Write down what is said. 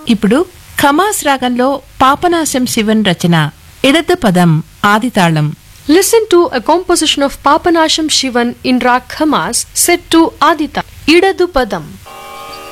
ఇప్పుడు ఖమాస్ రాగంలో పాపనాశం శివన్ రచన ఇడద పదం ఆదితాళం. Listen to a composition of Papanasham Shivan in Rag Khamas set to Adita. Idadu Padam.